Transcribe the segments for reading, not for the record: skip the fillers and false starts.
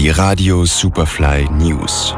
Die Radio Superfly News.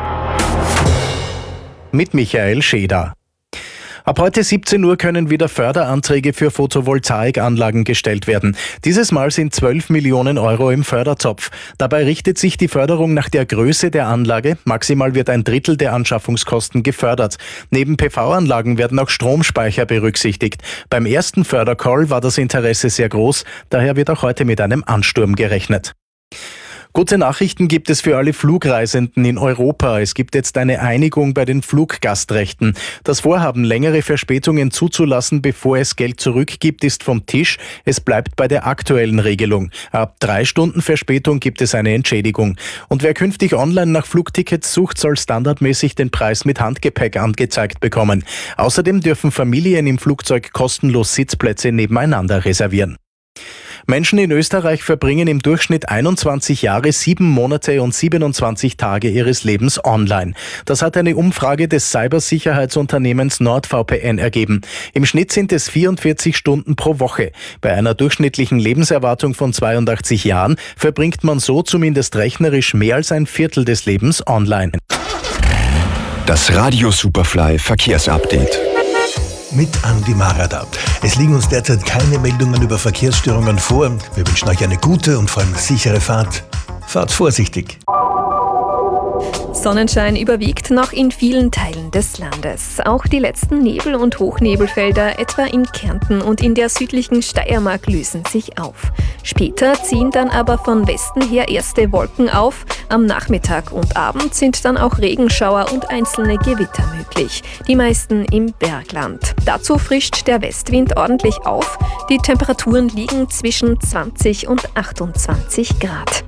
Mit Michael Scheder. Ab heute 17 Uhr können wieder Förderanträge für Photovoltaikanlagen gestellt werden. Dieses Mal sind 12 Millionen Euro im Fördertopf. Dabei richtet sich die Förderung nach der Größe der Anlage. Maximal wird ein Drittel der Anschaffungskosten gefördert. Neben PV-Anlagen werden auch Stromspeicher berücksichtigt. Beim ersten Fördercall war das Interesse sehr groß. Daher wird auch heute mit einem Ansturm gerechnet. Gute Nachrichten gibt es für alle Flugreisenden in Europa. Es gibt jetzt eine Einigung bei den Fluggastrechten. Das Vorhaben, längere Verspätungen zuzulassen, bevor es Geld zurückgibt, ist vom Tisch. Es bleibt bei der aktuellen Regelung. Ab 3 Stunden Verspätung gibt es eine Entschädigung. Und wer künftig online nach Flugtickets sucht, soll standardmäßig den Preis mit Handgepäck angezeigt bekommen. Außerdem dürfen Familien im Flugzeug kostenlos Sitzplätze nebeneinander reservieren. Menschen in Österreich verbringen im Durchschnitt 21 Jahre, 7 Monate und 27 Tage ihres Lebens online. Das hat eine Umfrage des Cybersicherheitsunternehmens NordVPN ergeben. Im Schnitt sind es 44 Stunden pro Woche. Bei einer durchschnittlichen Lebenserwartung von 82 Jahren verbringt man so zumindest rechnerisch mehr als ein Viertel des Lebens online. Das Radio Superfly Verkehrsupdate. Mit Andi Marada. Es liegen uns derzeit keine Meldungen über Verkehrsstörungen vor. Wir wünschen euch eine gute und vor allem sichere Fahrt. Fahrt vorsichtig. Sonnenschein überwiegt noch in vielen Teilen des Landes. Auch die letzten Nebel- und Hochnebelfelder, etwa in Kärnten und in der südlichen Steiermark, lösen sich auf. Später ziehen dann aber von Westen her erste Wolken auf. Am Nachmittag und Abend sind dann auch Regenschauer und einzelne Gewitter möglich. Die meisten im Bergland. Dazu frischt der Westwind ordentlich auf. Die Temperaturen liegen zwischen 20 und 28 Grad.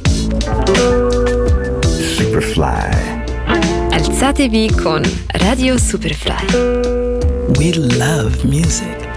Superfly. Alzatevi con Radio Superfly. We love music.